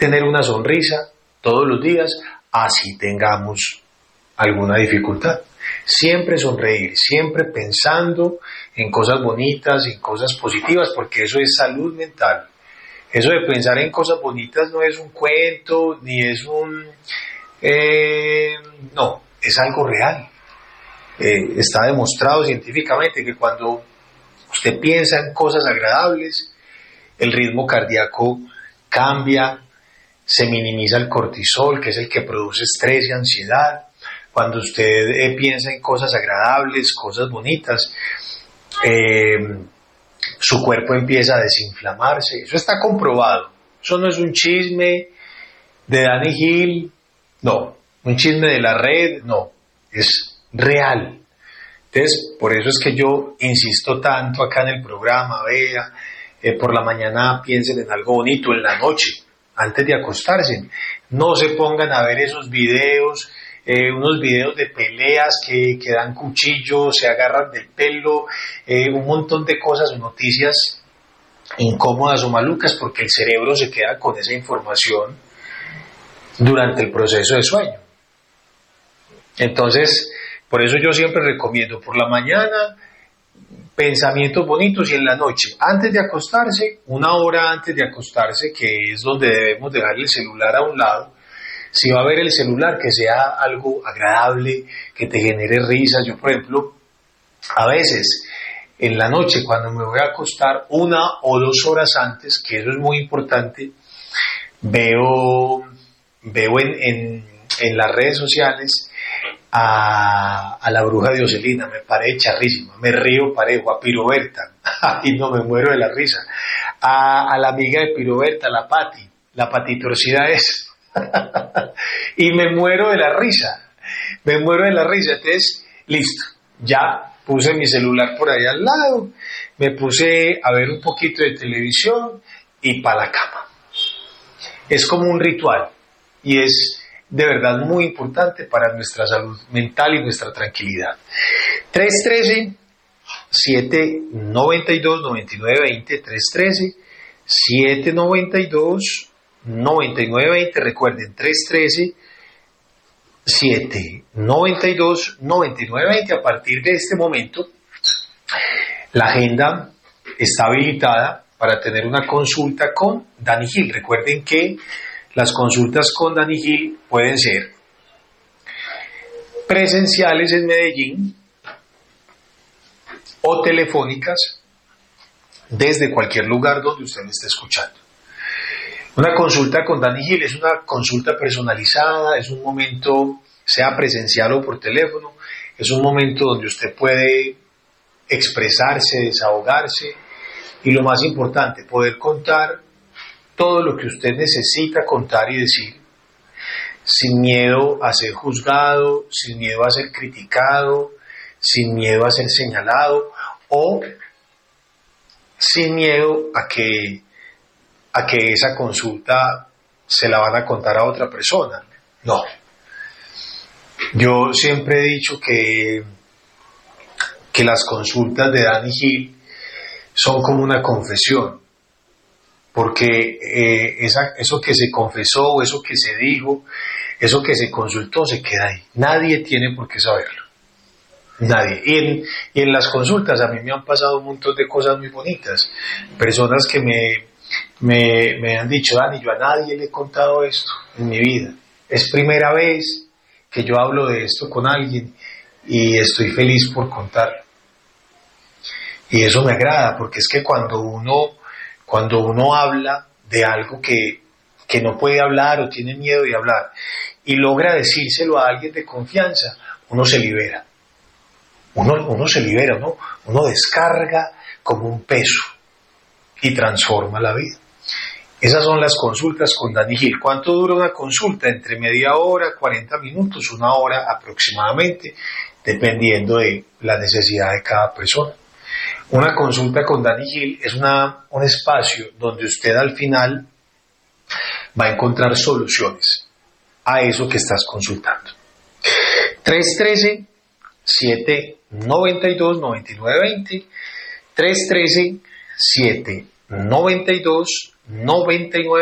tener una sonrisa todos los días, así tengamos alguna dificultad. Siempre sonreír, siempre pensando en cosas bonitas, en cosas positivas, porque eso es salud mental. Eso de pensar en cosas bonitas no es un cuento, ni es no, es algo real. Está demostrado científicamente que cuando usted piensa en cosas agradables, el ritmo cardíaco cambia, se minimiza el cortisol, que es el que produce estrés y ansiedad. Cuando usted piensa en cosas agradables, cosas bonitas, su cuerpo empieza a desinflamarse. Eso está comprobado. Eso no es un chisme de Danny Hill, no. Un chisme de la red, no. Es real. Entonces, por eso es que yo insisto tanto acá en el programa. Vea, por la mañana piensen en algo bonito, en la noche, antes de acostarse. No se pongan a ver esos videos, unos videos de peleas que dan cuchillos, se agarran del pelo, un montón de cosas o noticias incómodas o malucas, porque el cerebro se queda con esa información durante el proceso de sueño. Entonces, por eso yo siempre recomiendo por la mañana pensamientos bonitos y en la noche, antes de acostarse, una hora antes de acostarse, que es donde debemos dejar el celular a un lado. Si va a ver el celular, que sea algo agradable, que te genere risas. Yo, por ejemplo, a veces en la noche, cuando me voy a acostar, 1 o 2 horas antes, que eso es muy importante, veo en las redes sociales a la bruja de Ocelina. Me paré charrísima, me río parejo, a Piroberta, y no me muero de la risa, a la amiga de Piroberta, la Pati torcida es, y me muero de la risa, entonces, listo, ya puse mi celular por ahí al lado, me puse a ver un poquito de televisión y para la cama. Es como un ritual, y es de verdad muy importante para nuestra salud mental y nuestra tranquilidad. 313-792-9920, 313-792-9920, recuerden, 313-792-9920. A partir de este momento, la agenda está habilitada para tener una consulta con Danny Hill. Recuerden que las consultas con Danny Hill pueden ser presenciales en Medellín o telefónicas desde cualquier lugar donde usted me esté escuchando. Una consulta con Danny Hill es una consulta personalizada, es un momento, sea presencial o por teléfono, es un momento donde usted puede expresarse, desahogarse y lo más importante, poder contar todo lo que usted necesita contar y decir, sin miedo a ser juzgado, sin miedo a ser criticado, sin miedo a ser señalado o sin miedo a que esa consulta se la van a contar a otra persona. No. Yo siempre he dicho que las consultas de Danny Hill son como una confesión, porque eso que se confesó, eso que se dijo, eso que se consultó, se queda ahí. Nadie tiene por qué saberlo. Nadie. Y en las consultas a mí me han pasado un montón de cosas muy bonitas. Personas que me han dicho, Dani, yo a nadie le he contado esto en mi vida. Es primera vez que yo hablo de esto con alguien y estoy feliz por contarlo. Y eso me agrada, porque es que cuando uno habla de algo que no puede hablar o tiene miedo de hablar y logra decírselo a alguien de confianza, uno se libera. Uno se libera, uno descarga como un peso y transforma la vida. Esas son las consultas con Danny Hill. ¿Cuánto dura una consulta? Entre media hora, 40 minutos, 1 hora aproximadamente, dependiendo de la necesidad de cada persona. Una consulta con Danny Hill es un espacio donde usted al final va a encontrar soluciones a eso que estás consultando. 313-792-9920, 313-792-9920.